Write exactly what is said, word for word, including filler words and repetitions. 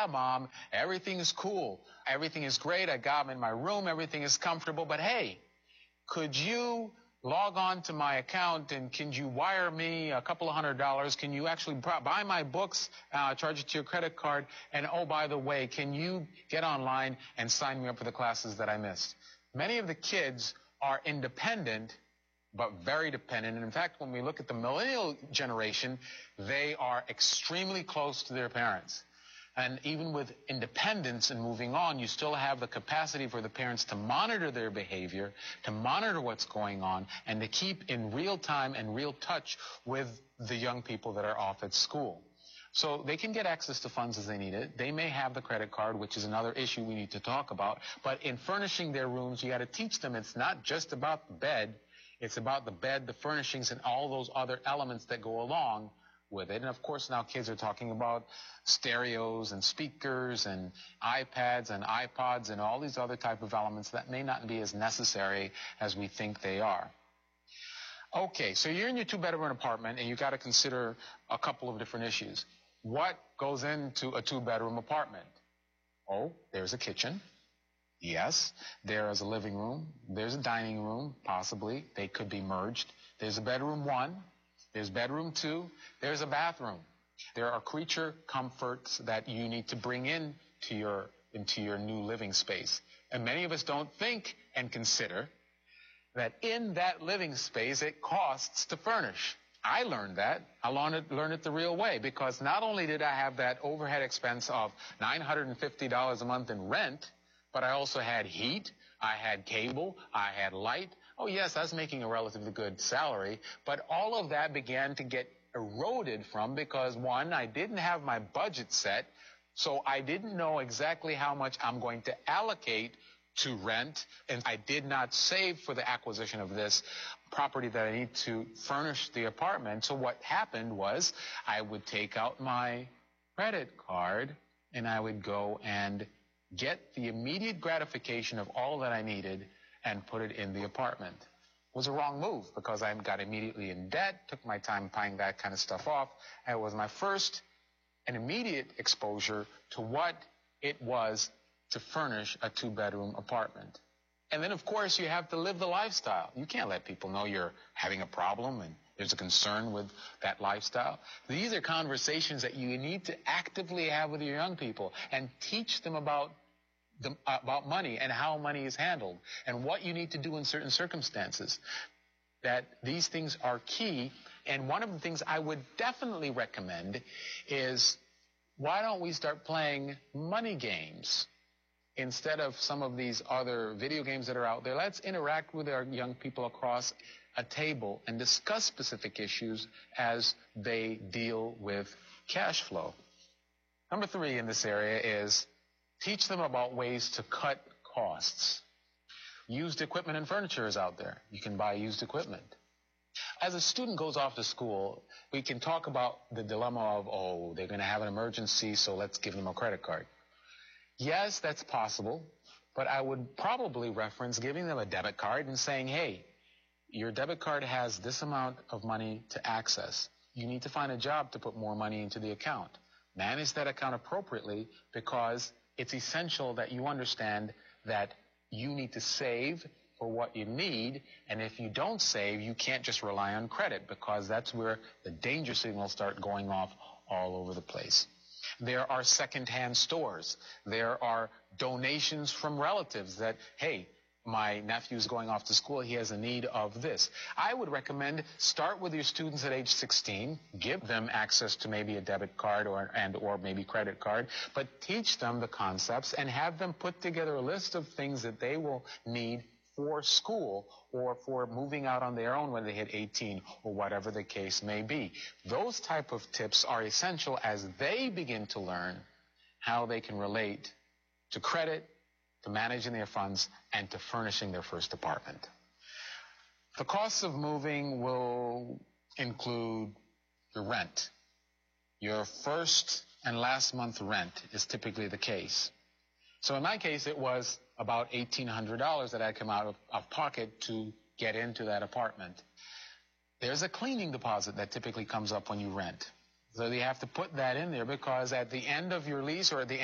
yeah, Mom, everything is cool. Everything is great. I got them in my room. Everything is comfortable. But hey, could you log on to my account and can you wire me a couple of hundred dollars? Can you actually buy my books, uh, charge it to your credit card? And oh, by the way, can you get online and sign me up for the classes that I missed? Many of the kids are independent, but very dependent. And in fact, when we look at the millennial generation, they are extremely close to their parents. And even with independence and moving on, you still have the capacity for the parents to monitor their behavior, to monitor what's going on, and to keep in real time and real touch with the young people that are off at school. So they can get access to funds as they need it. They may have the credit card, which is another issue we need to talk about. But in furnishing their rooms, you got to teach them it's not just about the bed. It's about the bed, the furnishings, and all those other elements that go along with it. And of course, now kids are talking about stereos and speakers and iPads and iPods and all these other type of elements that may not be as necessary as we think they are. Okay, so you're in your two-bedroom apartment, and you got to consider a couple of different issues. What goes into a two-bedroom apartment? Oh, there's a kitchen. Yes. There is a living room. There's a dining room, possibly. They could be merged. There's a bedroom one. There's bedroom two. There's a bathroom. There are creature comforts that you need to bring in to your, into your new living space. And many of us don't think and consider that in that living space it costs to furnish. I learned that. I learned it, learned it the real way, because not only did I have that overhead expense of nine hundred fifty dollars a month in rent, but I also had heat, I had cable, I had light. Oh, yes, I was making a relatively good salary, but all of that began to get eroded from because, one, I didn't have my budget set, so I didn't know exactly how much I'm going to allocate to rent, and I did not save for the acquisition of this property that I need to furnish the apartment. So what happened was I would take out my credit card and I would go and get the immediate gratification of all that I needed and put it in the apartment. It was a wrong move because I got immediately in debt, took my time paying that kind of stuff off, and it was my first and immediate exposure to what it was to furnish a two-bedroom apartment. And then, of course, you have to live the lifestyle. You can't let people know you're having a problem and there's a concern with that lifestyle. These are conversations that you need to actively have with your young people and teach them about the, uh, about money and how money is handled and what you need to do in certain circumstances. That these things are key. And one of the things I would definitely recommend is, why don't we start playing money games instead of some of these other video games that are out there? Let's interact with our young people across a table and discuss specific issues as they deal with cash flow. Number three in this area is teach them about ways to cut costs. Used equipment and furniture is out there. You can buy used equipment. As a student goes off to school, we can talk about the dilemma of, oh, they're going to have an emergency, so let's give them a credit card. Yes, that's possible, but I would probably reference giving them a debit card and saying, hey, your debit card has this amount of money to access. You need to find a job to put more money into the account. Manage that account appropriately, because it's essential that you understand that you need to save for what you need, and if you don't save, you can't just rely on credit, because that's where the danger signals start going off all over the place. There are secondhand stores. There are donations from relatives that, hey, my nephew's going off to school, he has a need of this. I would recommend start with your students at age sixteen, give them access to maybe a debit card or and or maybe credit card, but teach them the concepts and have them put together a list of things that they will need for school or for moving out on their own when they hit eighteen or whatever the case may be. Those type of tips are essential as they begin to learn how they can relate to credit, to managing their funds, and to furnishing their first apartment. The costs of moving will include your rent. Your first and last month rent is typically the case. So in my case, it was about eighteen hundred dollars that I come out of, of pocket to get into that apartment. There's a cleaning deposit that typically comes up when you rent. So you have to put that in there, because at the end of your lease or at the